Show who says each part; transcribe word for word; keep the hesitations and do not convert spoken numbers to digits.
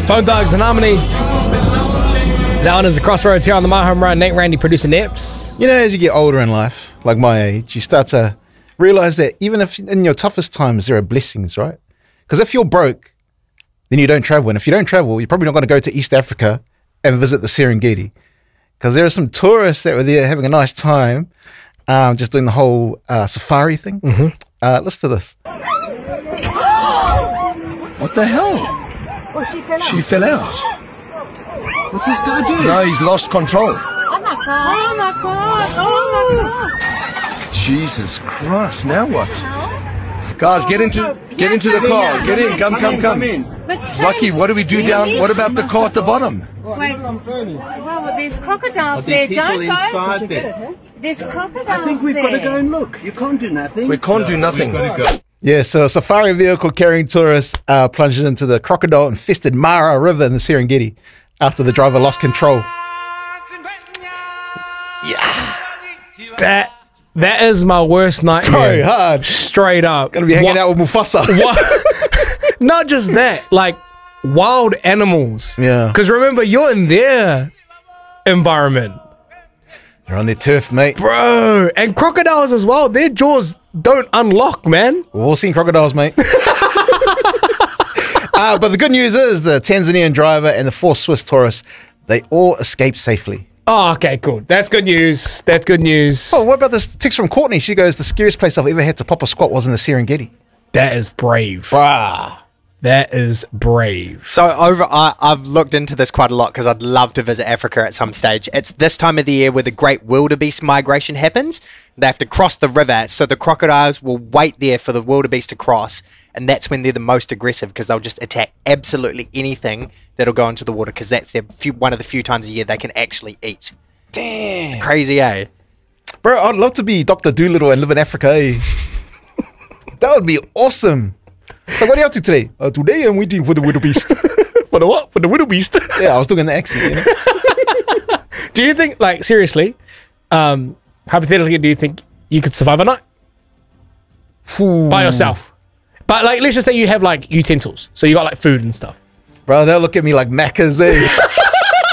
Speaker 1: Bone Thugs and Harmony. That one is the Crossroads here on the My Home Run. Nate Randy producing Neps.
Speaker 2: You know, as you get older in life, like my age, you start to realize that even if in your toughest times, there are blessings, right? Because if you're broke, then you don't travel. And if you don't travel, you're probably not going to go to East Africa and visit the Serengeti. Because there are some tourists that were there having a nice time, um, just doing the whole uh, safari thing.
Speaker 1: Mm-hmm.
Speaker 2: Uh, listen to this.
Speaker 3: What the hell?
Speaker 4: Oh, she fell out.
Speaker 3: She fell out.
Speaker 4: What's this guy doing?
Speaker 3: No, he's lost control.
Speaker 4: Oh my god. Oh my god. Oh my god.
Speaker 3: Jesus Christ, now what? Guys, get into get into the car. Get in, come, come, come. Rocky, what do we do down? What about the car at the bottom?
Speaker 4: Wait. Well, there's crocodiles there. Don't go. There? There's crocodiles there.
Speaker 5: I think we've
Speaker 4: there.
Speaker 5: got to go and look. You can't do nothing.
Speaker 3: We can't do nothing.
Speaker 2: Yeah, so a safari vehicle carrying tourists uh, plunged into the crocodile-infested Mara River in the Serengeti after the driver lost control.
Speaker 1: Yeah. That, that is my worst nightmare.
Speaker 2: Bro, hard.
Speaker 1: Straight up.
Speaker 2: Gonna be hanging
Speaker 1: what,
Speaker 2: out with Mufasa.
Speaker 1: What? Not just that, like wild animals.
Speaker 2: Yeah.
Speaker 1: Because remember, you're in their environment.
Speaker 2: They're on their turf, mate.
Speaker 1: Bro, and crocodiles as well. Their jaws don't unlock, man.
Speaker 2: We've all seen crocodiles, mate. uh, but the good news is the Tanzanian driver and the four Swiss tourists, they all escaped safely.
Speaker 1: Oh, okay, cool. That's good news. That's good news.
Speaker 2: Oh, what about this text from Courtney? She goes, the scariest place I've ever had to pop a squat was in the Serengeti.
Speaker 1: That is brave.
Speaker 2: Bruh.
Speaker 1: That is brave.
Speaker 6: So over, I, I've looked into this quite a lot because I'd love to visit Africa at some stage. It's this time of the year where the great wildebeest migration happens. They have to cross the river, so the crocodiles will wait there for the wildebeest to cross, and that's when they're the most aggressive because they'll just attack absolutely anything that'll go into the water because that's their few, one of the few times a year they can actually eat.
Speaker 2: Damn.
Speaker 6: It's crazy, eh?
Speaker 2: Bro, I'd love to be Doctor Dolittle and live in Africa, eh? That would be awesome. So what are you up to today? Uh, today I'm waiting for the wildebeest.
Speaker 1: For the what? For the wildebeest?
Speaker 2: Yeah, I was doing the accent, you know?
Speaker 1: Do you think, like, seriously, um, hypothetically, do you think you could survive a night?
Speaker 2: Ooh.
Speaker 1: By yourself? But, like, let's just say you have, like, utensils. So you got, like, food and stuff.
Speaker 2: Bro, they'll look at me like Macca's, eh?